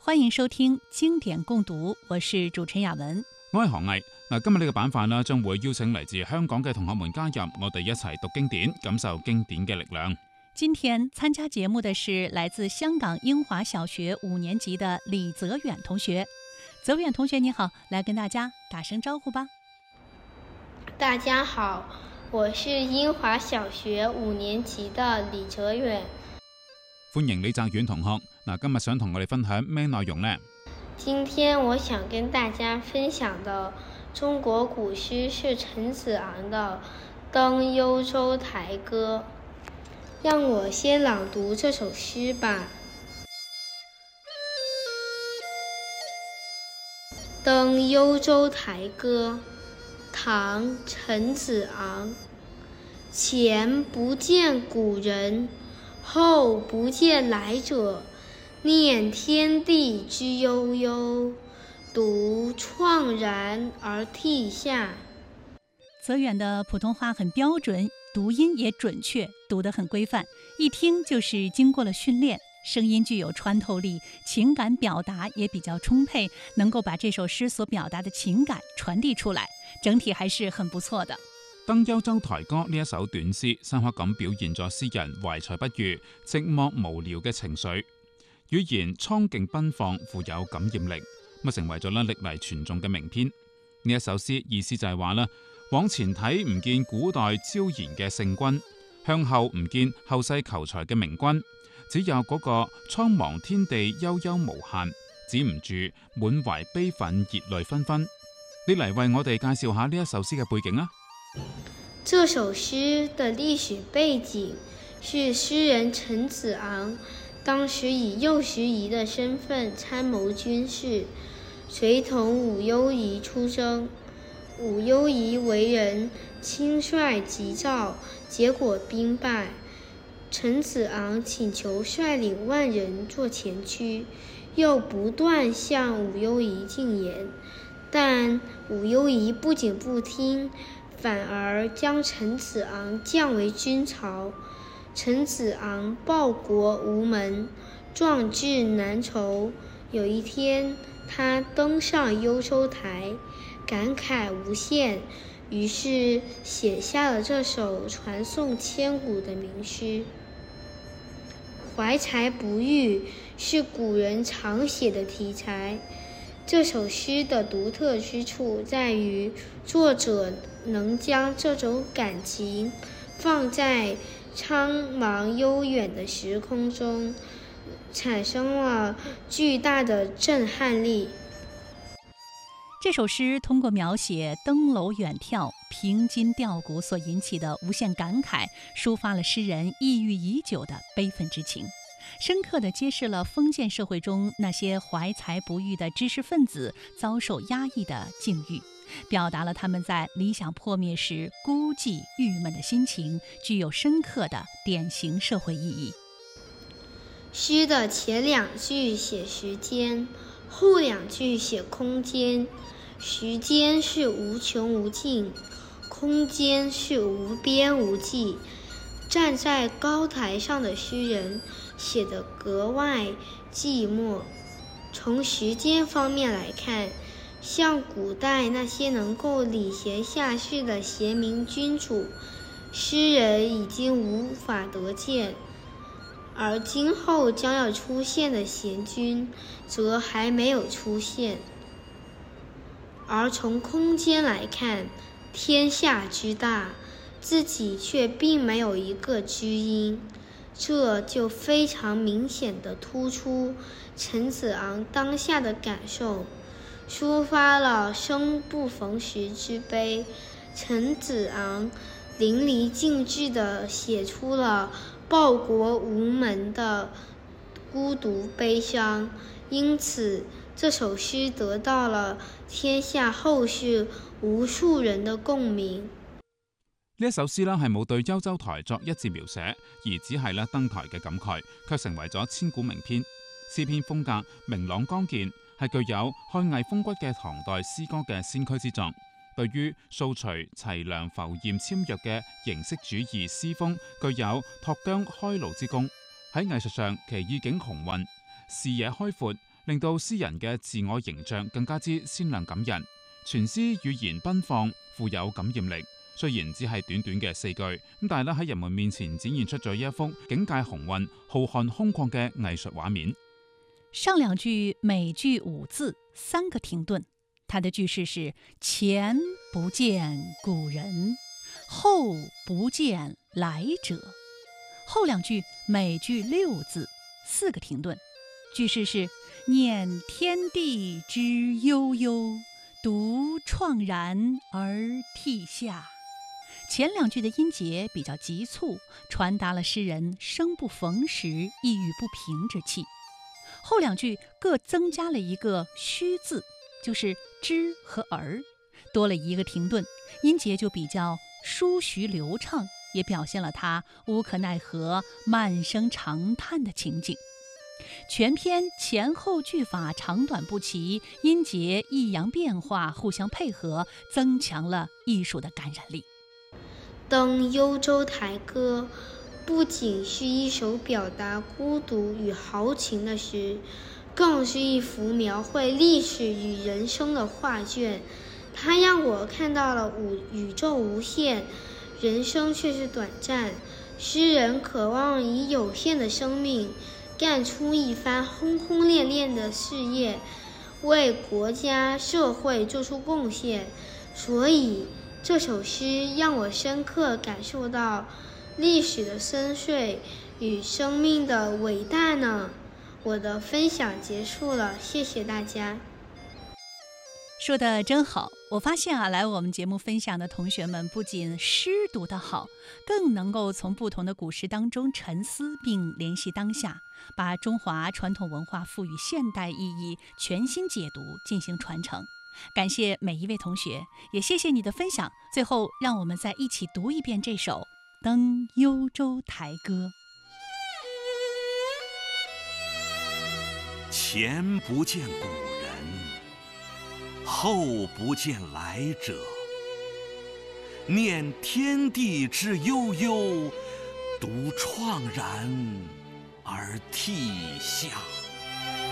歡迎收聽經典共讀，我是主持人雅文。 我係何毅。今日呢個板塊呢，將會邀請嚟自香港嘅同學們加入，我哋一齊讀經典，感受經典嘅力量。 今天參加節目的是來自香港英華小學5年級的李澤遠同學。澤遠同學你好，來跟大家打聲招呼吧。 大家好，我是英華小學5年級的李澤遠。 歡迎李澤遠同學。今日想同我哋分享咩內容呢？ 今天我想跟大家分享的中國古詩是陳子昂的《登幽州台歌》。讓我先朗讀這首詩吧。《登幽州台歌》唐·陳子昂。前不見古人，後不見來者，念天地之悠悠，獨愴然而涕下。 澤遠的普通話很標準，讀音也準確，讀得很規範，一聽就是經過了訓練，聲音具有穿透力，情感表達也比較充沛，能夠把這首詩所表達的情感傳遞出來，整體還是很不錯的。 《登幽州台歌》呢一首短詩，深刻咁表現咗詩人懷才不遇、寂寞無聊嘅情緒。語言蒼勁奔放，富有感染力，成為咗歷嚟傳頌嘅名篇。呢一首詩意思就係話啦，往前睇唔見古代昭然嘅聖君，向後唔見後世求才嘅明君，只有嗰個蒼茫天地悠悠無限，止唔住滿懷悲憤熱淚紛紛。你嚟為我哋介紹下呢一首詩嘅背景啊！ 這首詩的歷史背景是詩人陳子昂當時以右拾遺的身份參謀軍事，隨同武攸宜出征。武攸宜為人輕率急躁，結果兵敗。陳子昂請求率領萬人做前驅，又不斷向武攸宜進言，但武攸宜不僅不聽，反而將陳子昂降為軍曹。陳子昂報國無門，壯志難酬。有一天，他登上幽州台，感慨無限，於是寫下了這首傳頌千古的名詩。懷才不遇是古人常寫的題材。這首詩的獨特之處在於，作者能將這種感情放在蒼茫悠遠的時空中，產生了巨大的震撼力。 這首詩通過描寫登樓遠眺、憑筋吊骨所引起的無限感慨，抒發了詩人抑鬱已久的悲憤之情，深刻地揭示了封建社會中那些懷才不遇的知識分子遭受壓抑的境遇，表達了他們在理想破滅時孤寂鬱悶的心情，具有深刻的典型社會意義。 詩的前兩句寫時間，後兩句寫空間。時間是無窮無盡，空間是無邊無際。站在高台上的詩人寫得格外寂寞。從時間方面來看，像古代那些能夠禮賢下士的賢明君主，詩人已經無法得見，而今後將要出現的賢君則還沒有出現。而從空間來看，天下之大，自己卻並沒有一個知音，這就非常明顯地突出陳子昂當下的感受，抒發了生不逢時之悲。陳子昂淋漓盡致地寫出了報國無門的孤獨悲傷，因此這首詩得到了天下後世無數人的共鳴。 呢一首詩係冇對幽州台作一字描寫，而只係登台嘅感慨，卻成為咗千古名篇。詩篇風格明朗剛健，係具有漢藝風骨嘅唐代詩歌嘅先驅之作。對於掃除淒涼浮艷纖弱嘅形式主義詩風，具有脫韁開路之功。喺藝術上，其意境雄渾，視野開闊， 令到詩人嘅自我形象更加之鮮亮感人。全詩語言奔放，富有感染力。雖然只係短短嘅4句，但係咧喺人們面前展現出咗一幅境界宏渾、浩瀚空曠嘅藝術畫面。 上2句每句5字，3個停頓。它的句式是：前不見古人，後不見來者。後2句每句6字，4個停頓。句式是：念天地之悠悠，獨愴然而涕下。前2句的音節比較急促，傳達了詩人生不逢時、意欲不平之氣。後2句各增加了一個虛字，就是之和而，多了一個停頓，音節就比較舒徐流暢，也表現了他無可奈何、慢聲長嘆的情景。全篇前後句法長短不齊，音節抑揚變化，互相配合，增強了藝術的感染力。 登幽州台歌不僅是一首表達孤獨與豪情的詩，更是一幅描繪歷史與人生的畫卷。它讓我看到了宇宙無限，人生卻是短暫。詩人渴望以有限的生命幹出一番轟轟烈烈的事業，為國家社會做出貢獻。所以這首詩讓我深刻感受到歷史的深邃與生命的偉大呢。我的分享結束了，謝謝大家。 說得真好，我發現來我們節目分享的同學們不僅詩讀得好，更能夠從不同的古詩當中沉思並聯繫當下，把中華傳統文化賦予現代意義，全新解讀進行傳承。感謝每一位同學，也謝謝你的分享。最後，讓我們再一起讀一遍這首《登幽州台歌》。 前不見古人，後不見來者。念天地之悠悠，獨愴然而涕下。